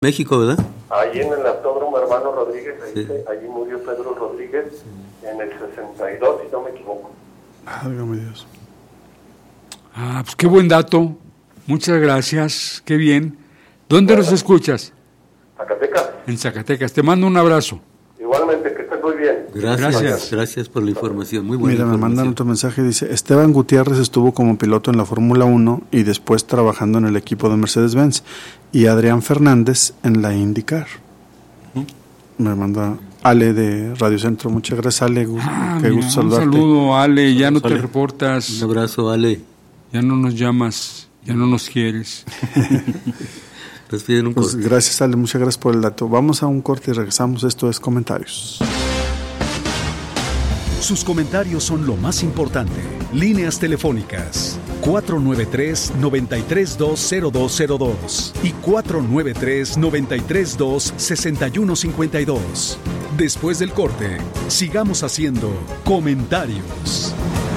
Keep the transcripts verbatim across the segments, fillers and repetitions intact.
México, ¿verdad? Ahí en el Autódromo Hermano Rodríguez, ahí Sí. se- allí murió Pedro Rodríguez sí. en el sesenta y dos, si no me equivoco. Válgame Dios. Ah, pues qué buen dato. Muchas gracias. Qué bien. ¿Dónde Bueno. nos escuchas? Zacatecas. En Zacatecas. Te mando un abrazo. Igualmente, que estés muy bien. Gracias, Gracias. gracias, por la información. Muy buena Mira, me información. mandan otro mensaje, dice, Esteban Gutiérrez estuvo como piloto en la Fórmula uno y después trabajando en el equipo de Mercedes-Benz, y Adrián Fernández en la IndyCar. Me manda Ale de Radio Centro. Muchas gracias, Ale. Gu- Ah, Qué mira, gusto un saludarte. saludo, Ale. Ya no te Ale. reportas. Un abrazo, Ale. Ya no nos llamas. Ya no nos quieres. Les piden un Pues corte. gracias, Ale. Muchas gracias por el dato. Vamos a un corte y regresamos. Esto es Comentarios. Sus comentarios son lo más importante. Líneas telefónicas cuatro nueve tres, nueve tres dos, cero dos cero dos y cuatro nueve tres, nueve tres dos, seis uno cinco dos. Después del corte, sigamos haciendo comentarios.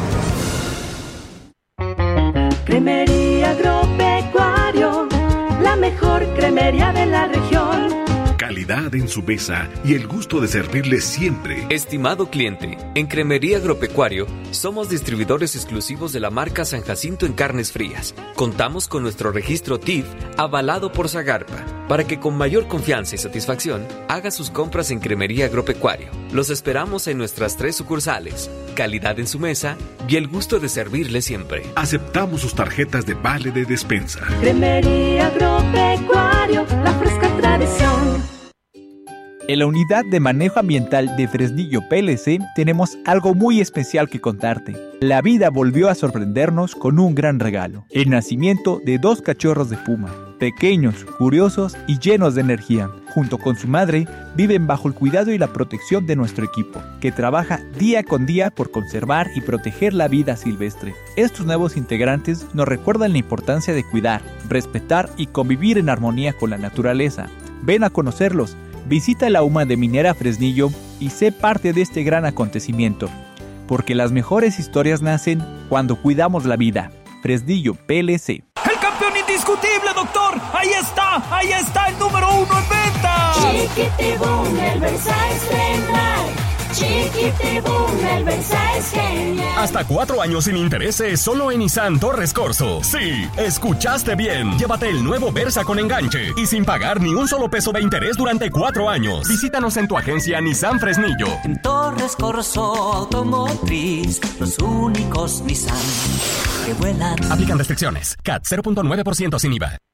Cremería Agropecuario, la mejor cremería de la región. Calidad en su mesa y el gusto de servirle siempre. Estimado cliente, en Cremería Agropecuario somos distribuidores exclusivos de la marca San Jacinto en carnes frías. Contamos con nuestro registro T I F avalado por Zagarpa para que con mayor confianza y satisfacción haga sus compras en Cremería Agropecuario. Los esperamos en nuestras tres sucursales. Calidad en su mesa y el gusto de servirle siempre. Aceptamos sus tarjetas de vale de despensa. Cremería Agropecuario, la fresca tradición. En la Unidad de Manejo Ambiental de Fresnillo P L C tenemos algo muy especial que contarte. La vida volvió a sorprendernos con un gran regalo: el nacimiento de dos cachorros de puma, pequeños, curiosos y llenos de energía. Junto con su madre, viven bajo el cuidado y la protección de nuestro equipo, que trabaja día con día por conservar y proteger la vida silvestre. Estos nuevos integrantes nos recuerdan la importancia de cuidar, respetar y convivir en armonía con la naturaleza. Ven a conocerlos. Visita la U M A de Minera Fresnillo y sé parte de este gran acontecimiento, porque las mejores historias nacen cuando cuidamos la vida. Fresnillo P L C. ¡El campeón indiscutible, doctor! ¡Ahí está! ¡Ahí está el número uno en venta! Chiquitibum, el Versa es genial. Chiquitibum, el Versa es genial. Hasta cuatro años sin intereses solo en Nissan Torres Corzo. Sí, escuchaste bien. Llévate el nuevo Versa con enganche y sin pagar ni un solo peso de interés durante cuatro años. Visítanos en tu agencia Nissan Fresnillo. En Torres Corzo Automotriz, los únicos Nissan que vuelan. Aplican restricciones. C A T cero punto nueve por ciento sin I V A.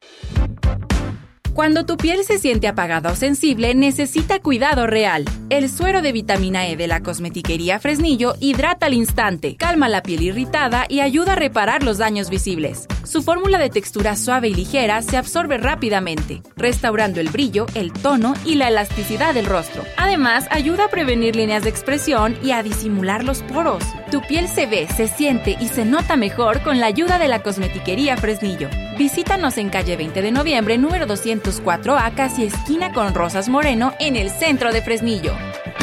Cuando tu piel se siente apagada o sensible, necesita cuidado real. El suero de vitamina E de la Cosmetiquería Fresnillo hidrata al instante, calma la piel irritada y ayuda a reparar los daños visibles. Su fórmula de textura suave y ligera se absorbe rápidamente, restaurando el brillo, el tono y la elasticidad del rostro. Además, ayuda a prevenir líneas de expresión y a disimular los poros. Tu piel se ve, se siente y se nota mejor con la ayuda de la Cosmetiquería Fresnillo. Visítanos en calle veinte de noviembre, número doscientos cuatro A, casi esquina con Rosas Moreno, en el centro de Fresnillo.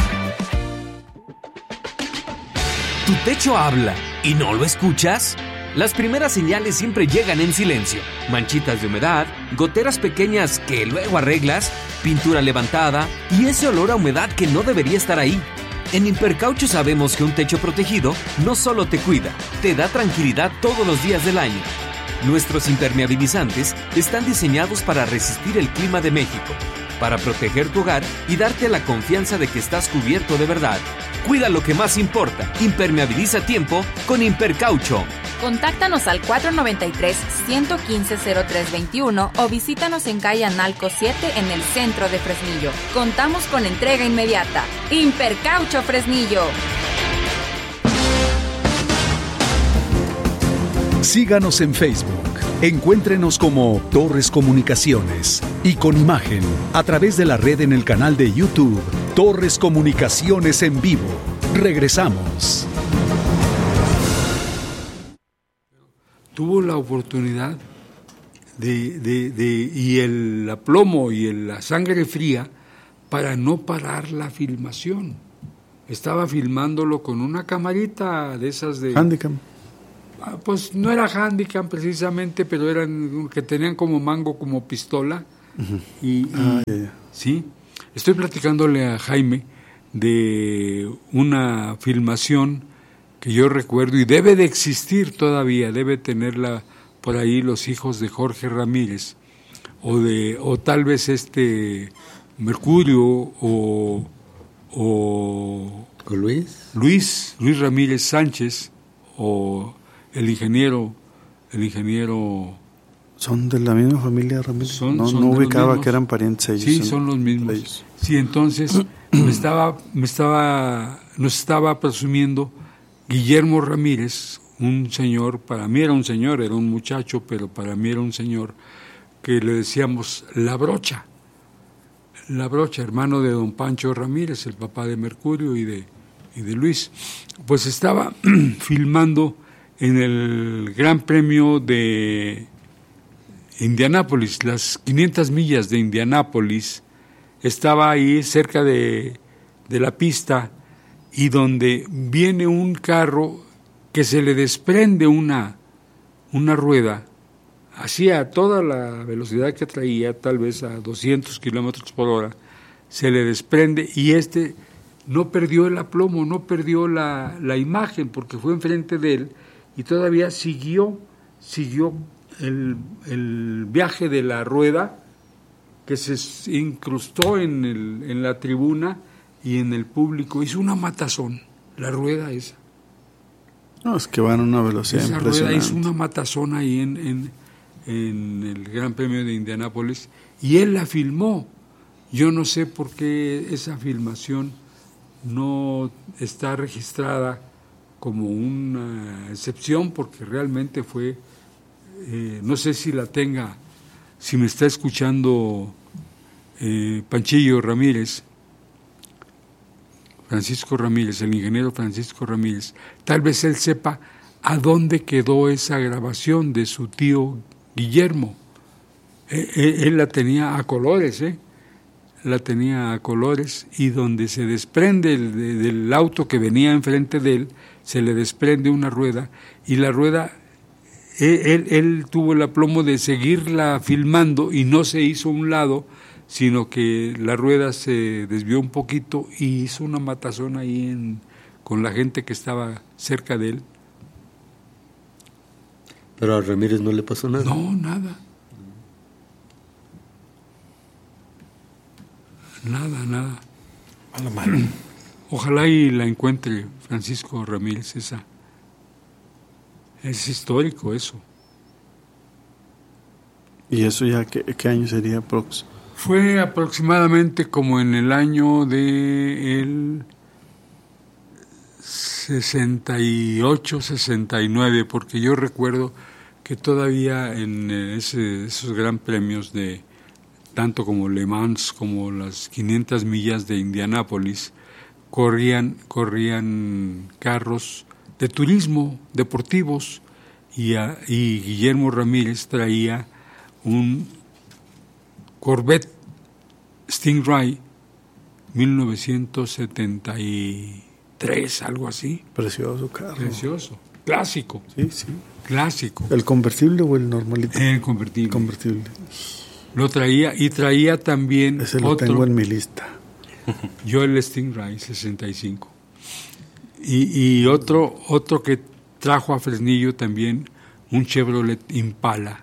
¿Tu techo habla y no lo escuchas? Las primeras señales siempre llegan en silencio. Manchitas de humedad, goteras pequeñas que luego arreglas, pintura levantada y ese olor a humedad que no debería estar ahí. En Impercaucho sabemos que un techo protegido no solo te cuida, te da tranquilidad todos los días del año. Nuestros impermeabilizantes están diseñados para resistir el clima de México, para proteger tu hogar y darte la confianza de que estás cubierto de verdad. Cuida lo que más importa. Impermeabiliza a tiempo con Impercaucho. Contáctanos al cuatro nueve tres, uno uno cinco, cero tres dos uno o visítanos en calle Analco siete en el centro de Fresnillo. Contamos con entrega inmediata. Impercaucho Fresnillo. Síganos en Facebook. Encuéntrenos como Torres Comunicaciones y con imagen a través de la red en el canal de YouTube Torres Comunicaciones en vivo. Regresamos. Tuvo la oportunidad de, de, de y el aplomo y el, la sangre fría para no parar la filmación. Estaba filmándolo con una camarita de esas de... Handycam. Pues no era Handycam precisamente, pero eran que tenían como mango, como pistola, Uh-huh. Y, y ah, yeah, yeah. sí, estoy platicándole a Jaime de una filmación que yo recuerdo y debe de existir todavía, debe tenerla por ahí los hijos de Jorge Ramírez, o de o tal vez este Mercurio o, o, ¿O Luis? Luis Luis Ramírez Sánchez o el ingeniero el ingeniero ¿Son de la misma familia Ramírez? Son, no son no de ubicaba los que eran parientes ellos. Sí, en, son los mismos. Ellos. Sí, entonces me estaba me estaba nos estaba presumiendo Guillermo Ramírez, un señor, para mí era un señor, era un muchacho, pero para mí era un señor que le decíamos La Brocha. La Brocha, hermano de don Pancho Ramírez, el papá de Mercurio y de y de Luis. Pues estaba filmando en el Gran Premio de Indianápolis, las quinientas millas de Indianápolis, estaba ahí cerca de, de la pista y donde viene un carro que se le desprende una, una rueda, así a toda la velocidad que traía, tal vez a doscientos kilómetros por hora, se le desprende y este no perdió el aplomo, no perdió la, la imagen porque fue enfrente de él y todavía siguió, siguió El, el viaje de la rueda que se incrustó en, el, en la tribuna y en el público, hizo una matazón, la rueda esa. No, es que van a una velocidad esa impresionante. Rueda hizo una matazón ahí en, en, en el Gran Premio de Indianápolis y él la filmó. Yo no sé por qué esa filmación no está registrada como una excepción, porque realmente fue... Eh, no sé si la tenga, si me está escuchando eh, Panchillo Ramírez, Francisco Ramírez, el ingeniero Francisco Ramírez, tal vez él sepa a dónde quedó esa grabación de su tío Guillermo. Eh, eh, él la tenía a colores, ¿eh? La tenía a colores y donde se desprende el, de, del auto que venía enfrente de él, se le desprende una rueda y la rueda... Él, él, él tuvo el aplomo de seguirla filmando y no se hizo a un lado, sino que la rueda se desvió un poquito y hizo una matazón ahí en, con la gente que estaba cerca de él. Pero a Ramírez no le pasó nada. No, nada. Nada, nada. A la mano. Ojalá y la encuentre Francisco Ramírez esa. Es histórico eso. ¿Y eso ya qué, qué año sería, Prox? Fue aproximadamente como en el año de el sesenta y ocho, sesenta y nueve, porque yo recuerdo que todavía en ese, esos gran premios de tanto como Le Mans como las quinientas millas de Indianápolis corrían corrían carros de turismo, deportivos, y, a, y Guillermo Ramírez traía un Corvette Stingray mil novecientos setenta y tres, algo así. Precioso carro. Precioso, clásico. Sí, sí. Clásico. ¿El convertible o el normalito? El convertible. Convertible. Lo traía, y traía también ese lo otro, tengo en mi lista. Yo el Stingray sesenta y cinco. Y, y otro otro que trajo a Fresnillo también, un Chevrolet Impala,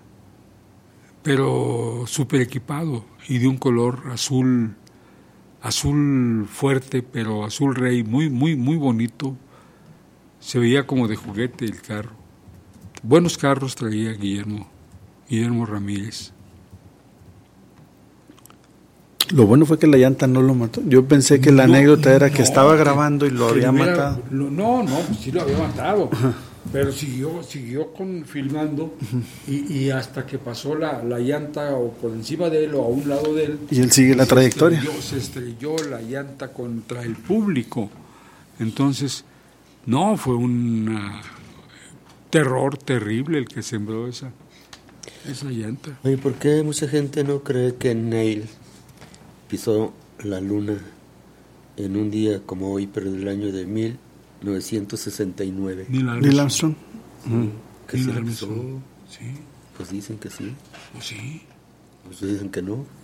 pero súper equipado y de un color azul, azul fuerte, pero azul rey, muy, muy, muy bonito. Se veía como de juguete el carro. Buenos carros traía Guillermo, Guillermo Ramírez. Lo bueno fue que la llanta no lo mató. Yo pensé que la no, anécdota era no, que estaba grabando y lo había hubiera, matado. Lo, no, no, pues sí lo había matado. Pero siguió siguió con, filmando y, y hasta que pasó la, la llanta o por encima de él o a un lado de él. Y él sigue la se trayectoria. Estrelló, se estrelló la llanta contra el público. Entonces, no, fue un uh, terror terrible el que sembró esa, esa llanta. Oye, ¿por qué mucha gente no cree que Neil pisó la luna en un día como hoy, pero del año de mil novecientos sesenta y nueve? Neil Armstrong. Neil Armstrong. Mm. ¿Que Neil sí la Armstrong. pisó? Sí. Pues dicen que sí. Pues sí. Pues dicen que no.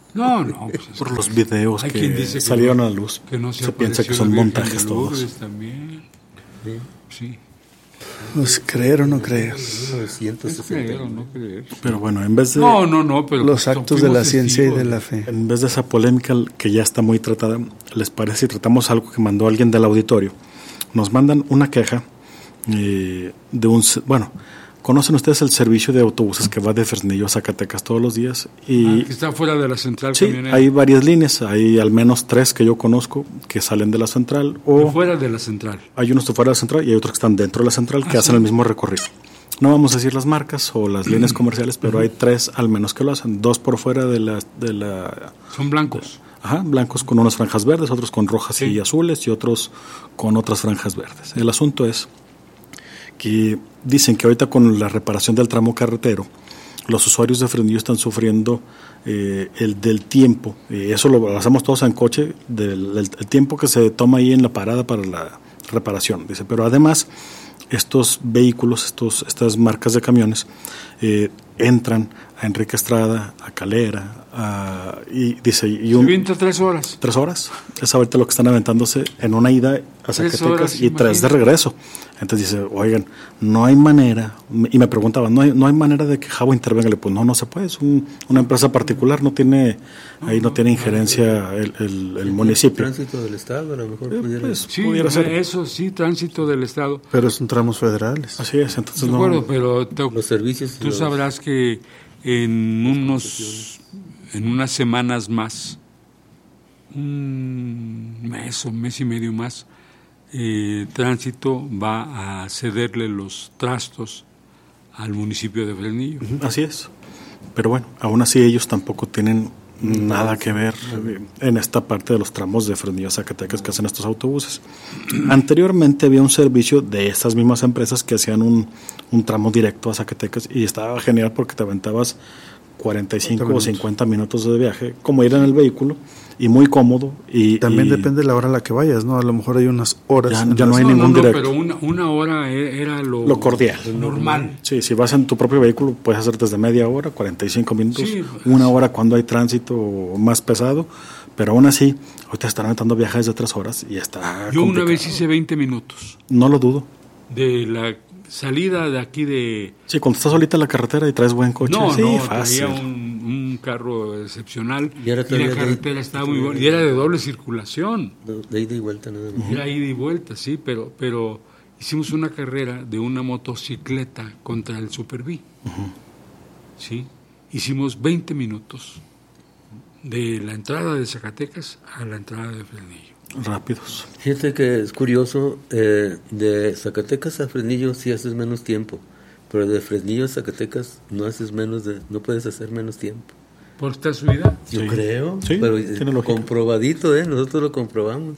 No, no. Pues por los videos hay que, quien dice que salieron no, a la luz. Que no se, se piensa que son montajes todos. También. Sí. sí. Pues creer o no creer. Es creer o no creer. Pero bueno, en vez de no, no, no, pero los actos de la ciencia y de la fe. En vez de esa polémica que ya está muy tratada, ¿les parece si tratamos algo que mandó alguien del auditorio? Nos mandan una queja eh, de un... Bueno, ¿conocen ustedes el servicio de autobuses que va de Fresnillo a Zacatecas todos los días? Y ah, que está fuera de la central sí, camionera. Hay varias líneas, hay al menos tres que yo conozco que salen de la central. O de fuera de la central. Hay unos de fuera de la central y hay otros que están dentro de la central que ah, hacen sí. el mismo recorrido. No vamos a decir las marcas o las líneas comerciales, pero uh-huh. hay tres al menos que lo hacen. Dos por fuera de la... De la Son blancos. De, ajá, blancos con unas franjas verdes, otros con rojas sí. y azules y otros con otras franjas verdes. El asunto es que dicen que ahorita con la reparación del tramo carretero, los usuarios de Fresnillo están sufriendo eh, el del tiempo, eh, eso lo hacemos todos en coche, del el, el tiempo que se toma ahí en la parada para la reparación, dice, pero además estos vehículos, estos estas marcas de camiones eh, entran a Enrique Estrada, a Calera, a, y dice... Y un, se avienta tres horas. Tres horas, es ahorita lo que están aventándose en una ida a Zacatecas y tres de regreso. Entonces dice, oigan, no hay manera, y me preguntaban, no hay, no hay manera de que Jabo intervenga. Le pues no, no se puede, es un, una empresa particular, no tiene, no, ahí no tiene injerencia el, el, el municipio. Tránsito del Estado, a lo mejor eh, pudiera, pues, sí, pudiera ser. Eso sí, tránsito del Estado. Pero son tramos federales. Así es, entonces de no. acuerdo, pero te, los servicios. Tú los, sabrás que en unos, en unas semanas más, un mes o mes y medio más, Eh, Tránsito va a cederle los trastos al municipio de Fresnillo. Así es, pero bueno, aún así ellos tampoco tienen nada que ver en esta parte de los tramos de Fresnillo a Zacatecas que hacen estos autobuses. Anteriormente había un servicio de estas mismas empresas que hacían un, un tramo directo a Zacatecas y estaba genial porque te aventabas cuarenta y cinco o cincuenta minutos de viaje, como ir en el vehículo, y muy cómodo. Y también y depende de la hora a la que vayas, ¿no? A lo mejor hay unas horas. Ya, ya no hay no, ningún no, no, directo. Pero una, una hora era lo, lo cordial. Normal. Sí, si vas en tu propio vehículo puedes hacer desde media hora, cuarenta y cinco minutos, sí, pues, una hora cuando hay tránsito más pesado, pero aún así, ahorita están aventando viajes de tres horas y está Yo complicado. Una vez hice veinte minutos. No lo dudo. De la salida de aquí de... Sí, cuando estás solita en la carretera y traes buen coche. No, sí, no, fácil. traía un, un carro excepcional y, era y la carretera de, estaba muy buena y era de doble circulación. De, de ida y vuelta nada más. Era ida y vuelta, sí, pero pero hicimos una carrera de una motocicleta contra el Super B. Uh-huh. Sí, hicimos veinte minutos de la entrada de Zacatecas a la entrada de Fresnillo. Rápidos. Fíjate que es curioso, eh, de Zacatecas a Fresnillo sí haces menos tiempo, pero de Fresnillo a Zacatecas no haces menos de, no puedes hacer menos tiempo. ¿Por esta subida? Yo sí. creo, sí, pero comprobadito, ¿eh? Nosotros lo comprobamos.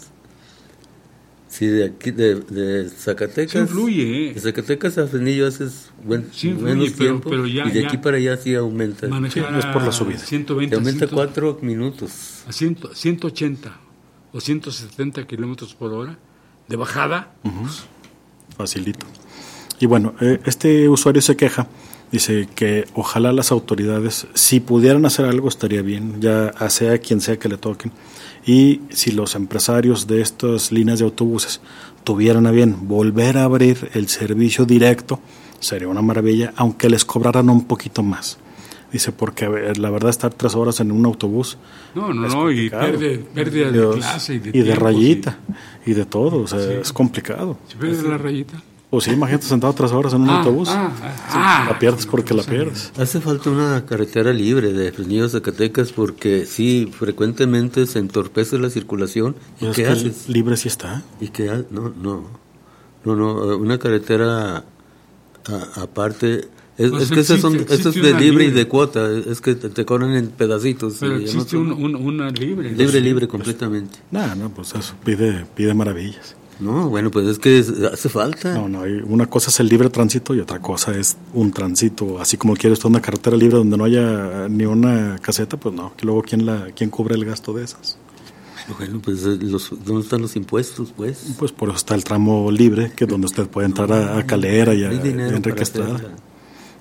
Sí, de aquí, de, de Zacatecas. Sí influye, ¿eh? De Zacatecas a Fresnillo haces buen, sí influye, menos pero, tiempo, pero ya, y de ya aquí para allá sí aumenta. Sí, es por la subida. ciento veinte, Te aumenta ciento, cuatro minutos. A cien, ciento ochenta o ciento setenta kilómetros por hora de bajada. Uh-huh. Facilito. Y bueno, eh, este usuario se queja, dice que ojalá las autoridades, si pudieran hacer algo, estaría bien, ya sea quien sea que le toquen. Y si los empresarios de estas líneas de autobuses tuvieran a bien volver a abrir el servicio directo, sería una maravilla, aunque les cobraran un poquito más. Dice, porque la verdad estar tres horas en un autobús... No, no, no, y pierde, pérdida de Dios, clase y de Y de tiempo, rayita, sí. y de todo, o sea, sí. Es complicado. ¿Se pierde la rayita? O sí, imagínate sentado tres horas en un ah, autobús. Ah, sí, ah, la pierdes porque no la sé. pierdes. Hace falta una carretera libre de Fresnillo a Zacatecas porque sí, frecuentemente se entorpece la circulación. ¿Y pues qué es que haces? Libre sí está. ¿Y qué ha- No, no, no, no, una carretera a- aparte... Es, Pues es que esas son, existe- esto es existe de una libre y libre. de cuota, es que te, te cobran en pedacitos. Pero y existe no- un, un, una libre. libre, libre, completamente. No, no, pues eso, pide, pide maravillas. No, bueno, pues es que es- hace falta. No, no, hay- una cosa es el libre tránsito y otra cosa es un tránsito, así como quieres tú una carretera libre donde no haya ni una caseta, pues no, que luego quién la quién cubre el gasto de esas. Bueno, pues eh, los, ¿dónde están los impuestos, pues? Pues por eso está el tramo libre, que es donde usted puede entrar a, a Calera y a, Hay a dinero Enrique para Estrada. hacerla.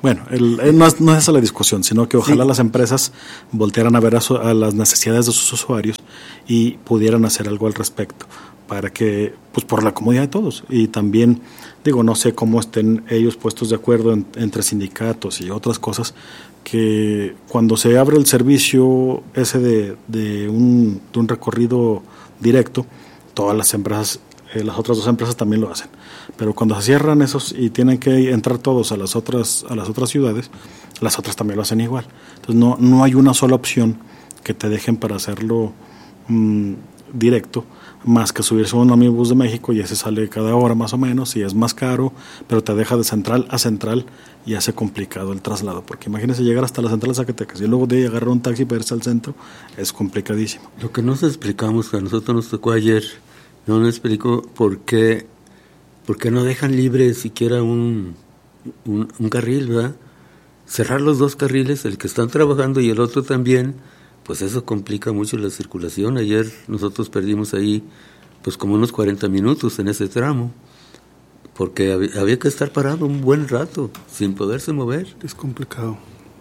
Bueno, el, el, no, es, no es esa la discusión, sino que ojalá sí. las empresas voltearan a ver a, su, a las necesidades de sus usuarios y pudieran hacer algo al respecto, para que, pues por la comodidad de todos. Y también, digo, no sé cómo estén ellos puestos de acuerdo en, entre sindicatos y otras cosas, que cuando se abre el servicio ese de, de, un, de un recorrido directo, todas las empresas, eh, las otras dos empresas también lo hacen. Pero cuando se cierran esos y tienen que entrar todos a las otras a las otras ciudades, las otras también lo hacen igual. Entonces no no hay una sola opción que te dejen para hacerlo mmm, directo, más que subirse a un ómnibus de México y ese sale cada hora más o menos y es más caro, pero te deja de central a central y hace complicado el traslado, porque imagínense llegar hasta la central de Zacatecas y luego de agarrar un taxi para irse al centro, es complicadísimo. Lo que nos explicamos, que a nosotros nos tocó ayer, no nos explicó por qué ¿Por qué no dejan libre siquiera un, un, un carril, verdad? Cerrar los dos carriles, el que están trabajando y el otro también, pues eso complica mucho la circulación. Ayer nosotros perdimos ahí pues como unos cuarenta minutos en ese tramo, porque había, había que estar parado un buen rato, sin poderse mover. Es complicado.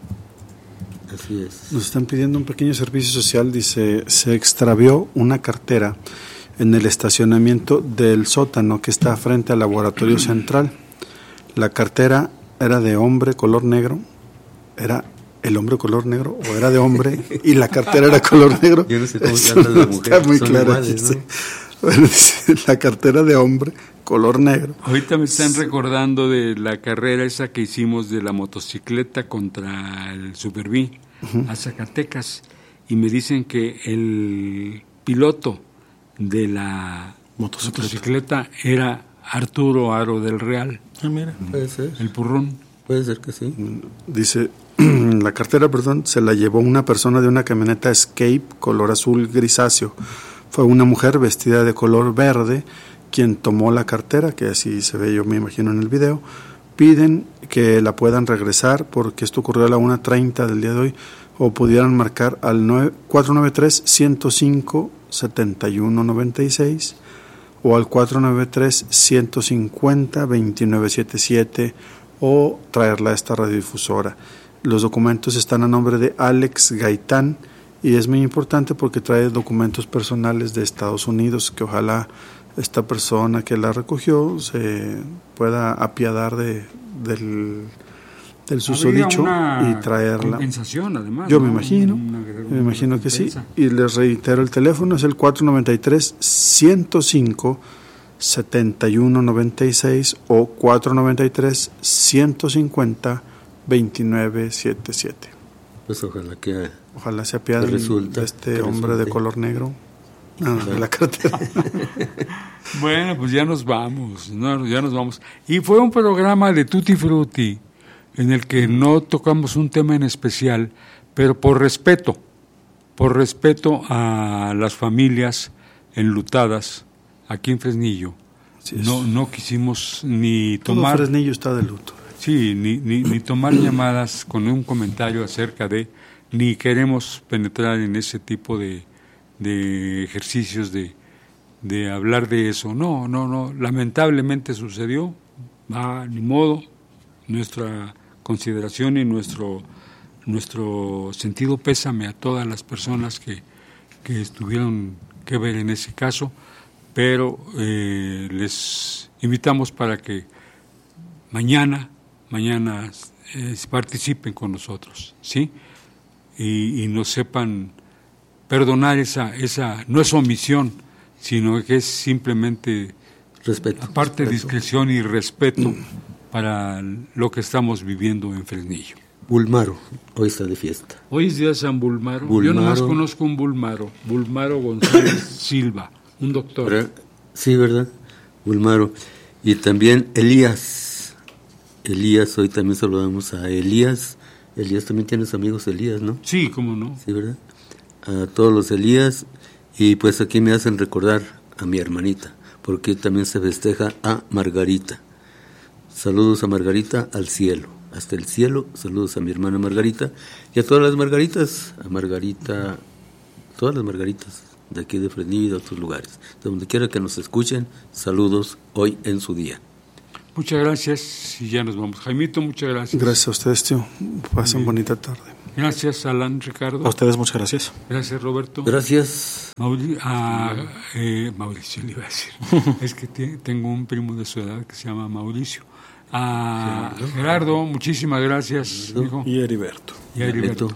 Así es. Nos están pidiendo un pequeño servicio social, dice, se extravió una cartera en el estacionamiento del sótano que está frente al laboratorio central. La cartera era de hombre color negro, era el hombre color negro o era de hombre y la cartera era color negro. Yo no sé cómo se habla de mujer. Está muy Son claro. iguales, ¿no? Bueno, dice, la cartera de hombre color negro. Ahorita me están recordando de la carrera esa que hicimos de la motocicleta contra el Super B uh-huh. a Zacatecas, y me dicen que el piloto de la motocicleta, motocicleta era Arturo Aro del Real. Ah, mira, puede ser. El Purrón. Puede ser que sí. Dice, la cartera, perdón, se la llevó una persona de una camioneta Escape color azul grisáceo. Fue una mujer vestida de color verde quien tomó la cartera, que así se ve, yo me imagino, en el video. Piden que la puedan regresar porque esto ocurrió a la una treinta del día de hoy, o pudieran marcar al cuatro nueve tres, ciento cinco, setenta y uno noventa y seis o al cuatro nueve tres, ciento cincuenta, veintinueve setenta y siete o traerla a esta radiodifusora. Los documentos están a nombre de Alex Gaitán y es muy importante porque trae documentos personales de Estados Unidos, que ojalá esta persona que la recogió se pueda apiadar de, del, del susodicho y traerla. Compensación, además. Yo ¿no? me imagino, una, una me imagino que sí. Y les reitero, el teléfono es el cuatro nueve tres, ciento cinco, setenta y uno noventa y seis o cuatro nueve tres, ciento cincuenta, veintinueve setenta y siete. Pues ojalá que ojalá se apiaden de este hombre de color negro. Ah, de la cartera. Bueno, pues ya nos vamos, no, ya nos vamos. Y fue un programa de Tutti Frutti en el que no tocamos un tema en especial, pero por respeto, por respeto a las familias enlutadas aquí en Fresnillo, no no quisimos ni tomar... Todo Fresnillo está de luto. Sí, ni, ni, ni tomar llamadas con un comentario acerca de, ni queremos penetrar en ese tipo de, de ejercicios de, de hablar de eso. No, no, no, lamentablemente sucedió, ah, ni modo, nuestra consideración y nuestro, nuestro sentido pésame a todas las personas que, que estuvieron que ver en ese caso, pero eh, les invitamos para que mañana mañana eh, participen con nosotros, ¿sí? Y, y nos sepan perdonar esa, esa, no es omisión, sino que es simplemente, respeto, aparte de discreción y respeto para lo que estamos viviendo en Fresnillo. Bulmaro, hoy está de fiesta. Hoy es día de San Bulmaro. Bulmaro. Yo nomás conozco un Bulmaro, Bulmaro González Silva, un doctor. ¿Verdad? Sí, ¿verdad? Bulmaro. Y también Elías. Elías, hoy también saludamos a Elías. Elías también tienes amigos Elías, ¿no? Sí, cómo no. Sí, ¿verdad? A todos los Elías. Y pues aquí me hacen recordar a mi hermanita, porque también se festeja a Margarita. Saludos a Margarita al cielo, hasta el cielo. Saludos a mi hermana Margarita y a todas las Margaritas, a Margarita, todas las Margaritas de aquí de Fresnillo y de otros lugares. De donde quiera que nos escuchen, saludos hoy en su día. Muchas gracias y ya nos vamos. Jaimito, muchas gracias. Gracias a ustedes, tío. Pasen bonita tarde. Gracias, Alan, Ricardo. A ustedes muchas gracias. Gracias, Roberto. Gracias. Mauri a, eh, Mauricio le iba a decir. Es que te, tengo un primo de su edad que se llama Mauricio. A Gerardo, muchísimas gracias, hijo. Y Heriberto. Y Heriberto.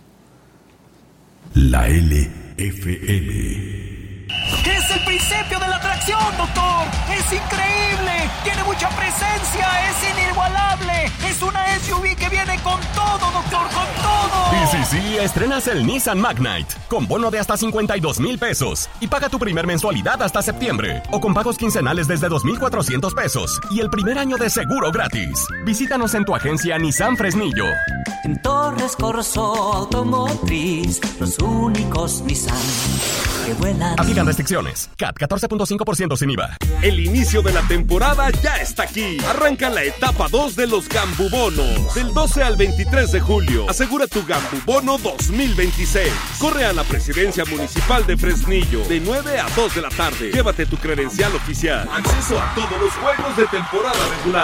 La L F M. Es el principio de la atracción, doctor. Es increíble. Tiene mucha presencia. Es inigualable. Es una S U V que viene con todo, doctor, con todo. Sí, sí, sí. Estrenas el Nissan Magnite con bono de hasta cincuenta y dos mil pesos y paga tu primer mensualidad hasta septiembre o con pagos quincenales desde dos mil cuatrocientos pesos y el primer año de seguro gratis. Visítanos en tu agencia Nissan Fresnillo. En Torres Corso Automotriz, los únicos Nissan que vuelan. Aplican restricciones. C A T catorce punto cinco por ciento sin I V A. El inicio de la temporada ya está aquí. Arranca la etapa dos de los Gambubonos. Del doce al veintitrés de julio. Asegura tu Gambubono dos mil veintiséis. Corre a la Presidencia Municipal de Fresnillo de nueve a dos de la tarde. Llévate tu credencial oficial. Acceso a todos los juegos de temporada regular.